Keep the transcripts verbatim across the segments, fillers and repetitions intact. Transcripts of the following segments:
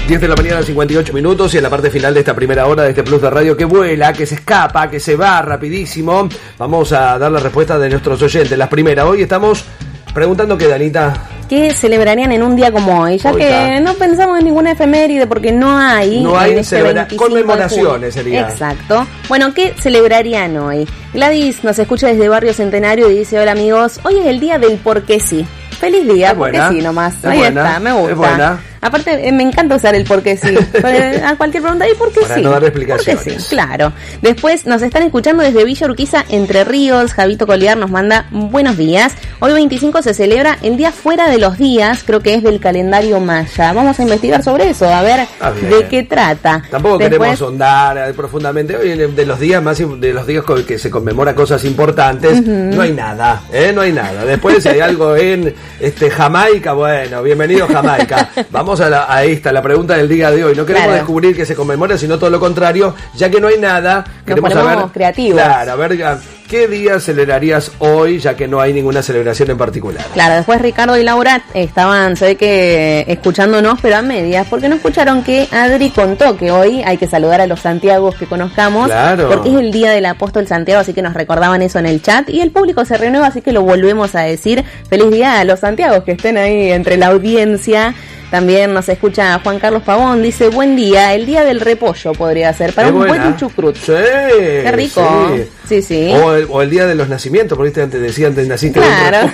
diez de la mañana, cincuenta y ocho minutos, y en la parte final de esta primera hora de este Plus de Radio que vuela, que se escapa, que se va rapidísimo, vamos a dar la respuesta de nuestros oyentes. Las primeras, hoy estamos preguntando qué, Danita. ¿Qué celebrarían en un día como hoy? Ya hoy que está. No pensamos en ninguna efeméride porque no hay. No hay este celebra- conmemoraciones sería. Exacto. Bueno, ¿qué celebrarían hoy? Gladys nos escucha desde Barrio Centenario y dice: hola amigos, hoy es el día del porque sí. Feliz día, porque sí nomás. Es Ahí buena, está, me gusta. Es buena. Aparte, eh, me encanta usar el porque sí. A cualquier pregunta, ¿y por qué Para sí? no dar explicaciones. Porque sí, claro. Después nos están escuchando desde Villa Urquiza, Entre Ríos. Javito Colliar nos manda buenos días. Hoy veinticinco se celebra el día fuera de los días, creo que es del calendario maya. Vamos a investigar sobre eso, a ver ah, de qué trata. Tampoco Después, queremos sondar profundamente. Hoy de los días más de los días que se conmemora cosas importantes, uh-huh. no hay nada, ¿eh? No hay nada. Después si hay algo en este Jamaica, bueno, bienvenido Jamaica. Vamos a la, ahí está la pregunta del día de hoy. No queremos claro. descubrir que se conmemora, sino todo lo contrario, ya que no hay nada. Nos queremos ponemos saber creativos. Claro, a ver ya, ¿qué día celebrarías hoy, ya que no hay ninguna celebración en particular? Claro, después Ricardo y Laura estaban, se ve que escuchándonos, pero a medias, porque no escucharon que Adri contó que hoy hay que saludar a los Santiagos que conozcamos, claro. porque es el día del apóstol Santiago, así que nos recordaban eso en el chat, y el público se renueva, así que lo volvemos a decir. Feliz día a los Santiagos que estén ahí entre la audiencia. También nos escucha Juan Carlos Pavón, dice: buen día, el día del repollo podría ser, para Qué un buena. buen chucrut. Sí, qué rico. Sí, sí. sí. O, el, o el día de los nacimientos, porque antes decía antes naciste claro.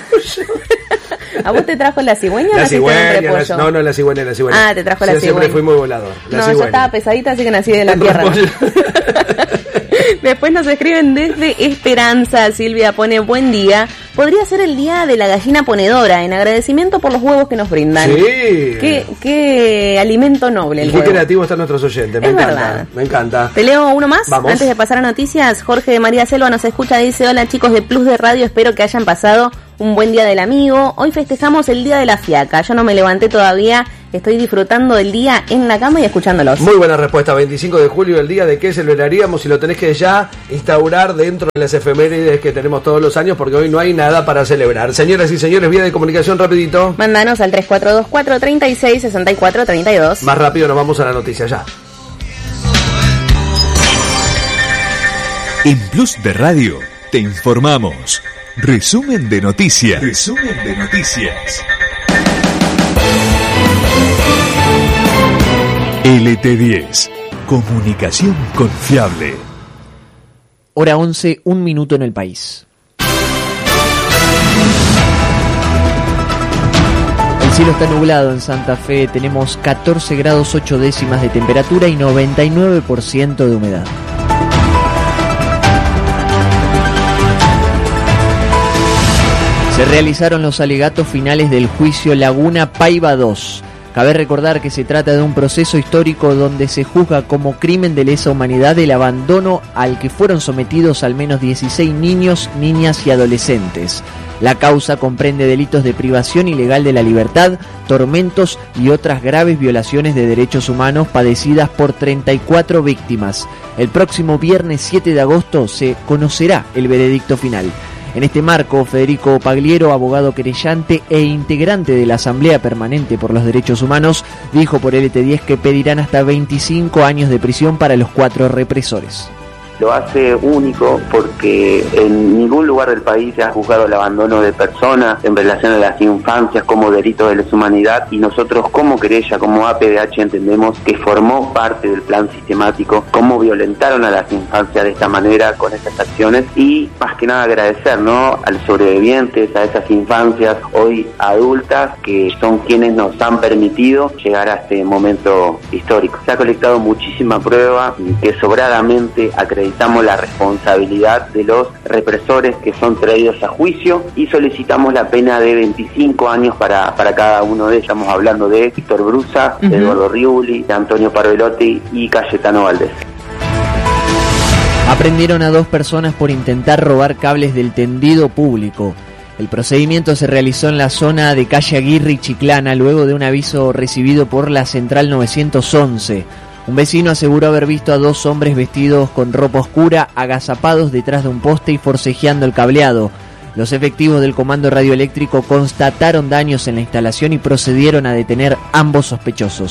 ¿A vos te trajo la cigüeña o la naciste cigüeña, en un repollo? La, no, no, la cigüeña, la cigüeña. Ah, te trajo o sea, la cigüeña. Siempre fui muy volador. La no, cigüeña. yo estaba pesadita, así que nací de la el tierra. Después nos escriben desde Esperanza. Silvia pone: buen día. Podría ser el día de la gallina ponedora, en agradecimiento por los huevos que nos brindan. Sí. Qué, qué alimento noble el y qué huevo. creativo están nuestros oyentes. Me es encanta. Verdad. Me encanta. Te leo uno más. Vamos. Antes de pasar a noticias, Jorge de María Selva nos escucha. Dice: hola chicos de Plus de Radio, espero que hayan pasado un buen día del amigo. Hoy festejamos el día de la fiaca. Yo no me levanté todavía. Estoy disfrutando del día en la cama y escuchándolos. Muy buena respuesta. veinticinco de julio, el día de qué celebraríamos, y lo tenés que ya instaurar dentro de las efemérides que tenemos todos los años, porque hoy no hay nada para celebrar. Señoras y señores, vía de comunicación rapidito. Mándanos al tres cuatro dos cuatro, tres seis, seis cuatro tres dos. Más rápido nos vamos a la noticia ya. En Plus de Radio te informamos. Resumen de noticias. Resumen de noticias. L T diez. Comunicación confiable. Hora once, un minuto en el país. El cielo está nublado en Santa Fe. Tenemos catorce grados ocho décimas de temperatura y noventa y nueve por ciento de humedad. Se realizaron los alegatos finales del juicio Laguna Paiva dos. Cabe recordar que se trata de un proceso histórico donde se juzga como crimen de lesa humanidad el abandono al que fueron sometidos al menos dieciséis niños, niñas y adolescentes. La causa comprende delitos de privación ilegal de la libertad, tormentos y otras graves violaciones de derechos humanos padecidas por treinta y cuatro víctimas. El próximo viernes siete de agosto se conocerá el veredicto final. En este marco, Federico Pagliero, abogado querellante e integrante de la Asamblea Permanente por los Derechos Humanos, dijo por L T diez que pedirán hasta veinticinco años de prisión para los cuatro represores. Lo hace único porque en ningún lugar del país se ha juzgado el abandono de personas en relación a las infancias como delito de lesa humanidad, y nosotros como querella, como A P D H, entendemos que formó parte del plan sistemático, cómo violentaron a las infancias de esta manera con estas acciones, y más que nada agradecer, ¿no?, a los sobrevivientes, a esas infancias hoy adultas que son quienes nos han permitido llegar a este momento histórico. Se ha colectado muchísima prueba que sobradamente acreditamos la responsabilidad de los represores que son traídos a juicio, y solicitamos la pena de veinticinco años para, para cada uno de ellos. Estamos hablando de Víctor Brusa, uh-huh. Eduardo Riuli, de Antonio Parvelotti y Cayetano Valdés. Aprendieron a dos personas por intentar robar cables del tendido público. El procedimiento se realizó en la zona de calle Aguirre y Chiclana luego de un aviso recibido por la Central novecientos once. Un vecino aseguró haber visto a dos hombres vestidos con ropa oscura, agazapados detrás de un poste y forcejeando el cableado. Los efectivos del Comando Radioeléctrico constataron daños en la instalación y procedieron a detener ambos sospechosos.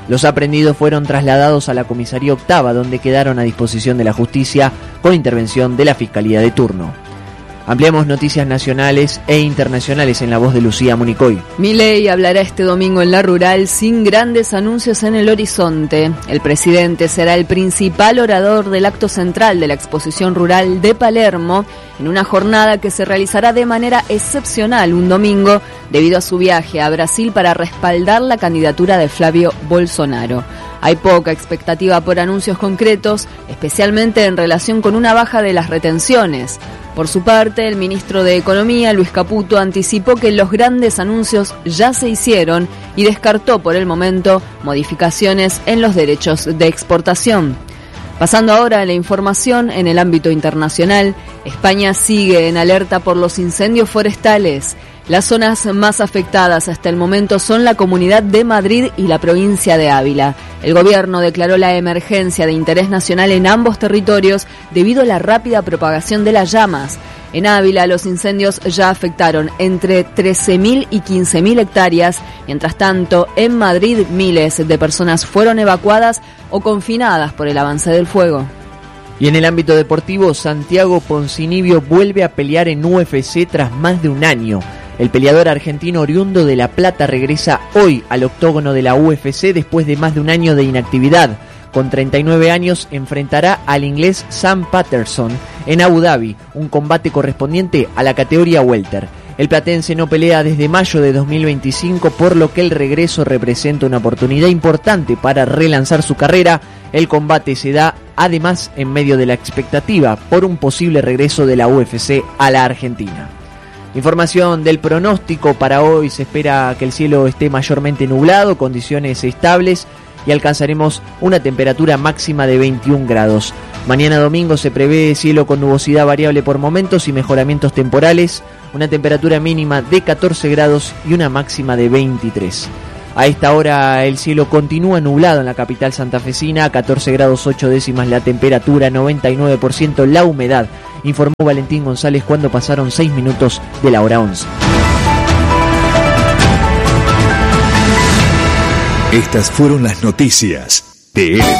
Los aprendidos fueron trasladados a la comisaría octava, donde quedaron a disposición de la justicia con intervención de la Fiscalía de turno. Ampliamos noticias nacionales e internacionales en la voz de Lucía Municoy. Milei hablará este domingo en La Rural sin grandes anuncios en el horizonte. El presidente será el principal orador del acto central de la exposición rural de Palermo, en una jornada que se realizará de manera excepcional un domingo debido a su viaje a Brasil para respaldar la candidatura de Flavio Bolsonaro. Hay poca expectativa por anuncios concretos, especialmente en relación con una baja de las retenciones. Por su parte, el ministro de Economía, Luis Caputo, anticipó que los grandes anuncios ya se hicieron y descartó por el momento modificaciones en los derechos de exportación. Pasando ahora a la información en el ámbito internacional, España sigue en alerta por los incendios forestales. Las zonas más afectadas hasta el momento son la Comunidad de Madrid y la provincia de Ávila. El gobierno declaró la emergencia de interés nacional en ambos territorios debido a la rápida propagación de las llamas. En Ávila los incendios ya afectaron entre trece mil y quince mil hectáreas. Mientras tanto, en Madrid miles de personas fueron evacuadas o confinadas por el avance del fuego. Y en el ámbito deportivo, Santiago Ponzinibbio vuelve a pelear en U F C tras más de un año. El peleador argentino oriundo de La Plata regresa hoy al octógono de la U F C después de más de un año de inactividad. Con treinta y nueve años enfrentará al inglés Sam Patterson en Abu Dhabi, un combate correspondiente a la categoría welter. El platense no pelea desde mayo de dos mil veinticinco, por lo que el regreso representa una oportunidad importante para relanzar su carrera. El combate se da además en medio de la expectativa por un posible regreso de la U F C a la Argentina. Información del pronóstico para hoy: se espera que el cielo esté mayormente nublado, condiciones estables y alcanzaremos una temperatura máxima de veintiún grados. Mañana domingo se prevé cielo con nubosidad variable por momentos y mejoramientos temporales, una temperatura mínima de catorce grados y una máxima de veintitrés. A esta hora el cielo continúa nublado en la capital santafesina, catorce grados ocho décimas la temperatura, noventa y nueve por ciento la humedad, informó Valentín González cuando pasaron seis minutos de la hora once. Estas fueron las noticias de L